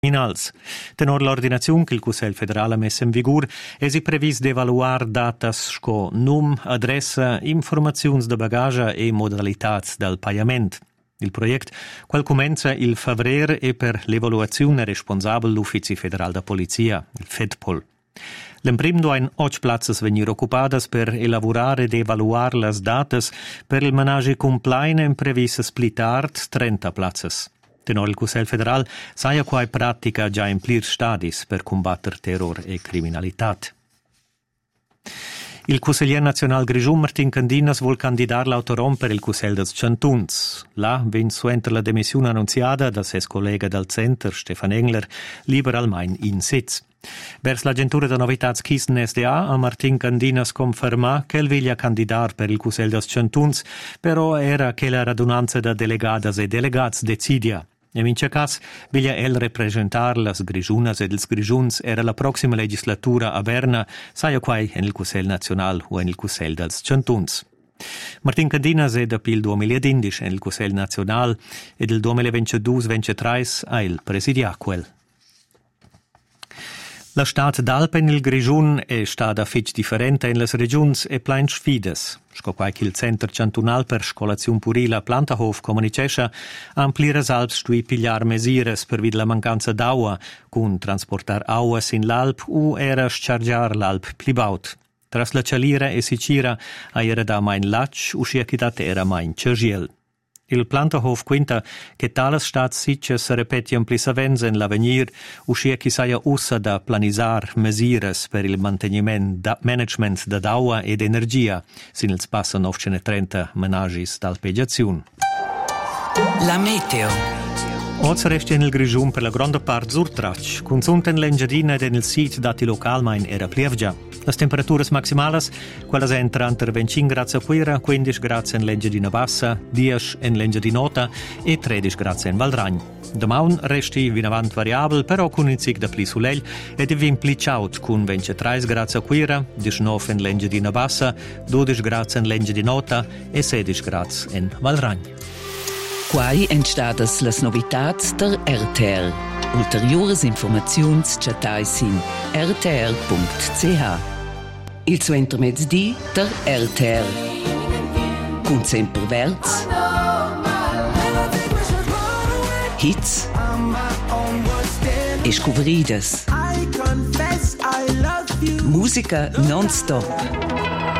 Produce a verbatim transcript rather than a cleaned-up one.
criminals. Tenor l'ordinazione che il Cussel federale ha messo in vigore è si previsto evaluare datas sco num, adressa, informazioni de bagaglia e modalità del pagamento. Il progetto, qual comincia il favrer e per l'evaluazione responsabile l'Ufficio federale da Polizia, il FEDPOL. L'emprim doin otto plazzas venir occupadas per elaborare ed evaluare las datas per il manage complaine in previsa splitart trenta plazzas. Tenor il Cussel federal saia quai pratica già in plir stadis per combattere terror e criminalità. Il Cusselier Nazional Grigiun Martin Candinas vuol candidar l'autorom per il Cussel des Chantuns. Là, vin suenter la demissione annunziata da ses collega del Center, Stefan Engler, libera almain in sitz. Vers l'agentura de novitats Kisten S D A a Martin Candinas conferma che el viglia candidar per il Cussel des Chantuns, però era che la radunanza de delegadas e delegats decidia. In vince cas, viglia el representar las Grigiunas ed ils Grigiuns era la prossima legislatura a Berna, saia quai en il Cussel Nacional o en il Cussel dels Chantuns. Martin Candinas è da pil duemiladodici en il Cussel Nacional ed il duemilaventidue ventitré a il presidia quel. La stat d'Alpa in il Grigiun è stata fitch differente in las regions e plein sfides. Sco quai che il Center Cantunal per Scolazione Purila Plantahof comunicescha ampliras alps stui pigliar mesires per vid la mancanza d'acqua, cun transportar auas in l'Alp u era schargiar l'Alp plibaut. Tras la cialira e sicira a era da main lach u sciacitat era main cergiel. Il Plantahof quinta che talas stats sitches repetiam pli savens en l'avenir, uscia chi saia ussa da planisar mesires per il manteniment da management da d'acqua ed energia, sin ils passan novcentotrenta menagis d'alpegiaziun. La meteo. Oggi resta in il Grigiun per la grande parte surtrac, con sunten l'engiadina ed il sit dati localmain era plievgia. Le temperature maximali, quelle entrano tra venticinque gradi a Quira, quindici gradi in l'engiadina bassa, dieci in l'engiadina nota e tredici gradi in Valdragn. Domani resti vinavant variabile, però con un zig da pli sulell e divin pli ciaut con ventitré gradi a Quira, diciannove in l'engiadina bassa, dodici gradi in l'engiadina nota e sedici gradi in Valdragn. Quai entstadas las novitats der R T R. Ulteriores informaziuns chatais in r t r punct c h. Il suo intermezdi der R T R. Cun sempre verz. Hits. E scuveridas. Musica non-stop.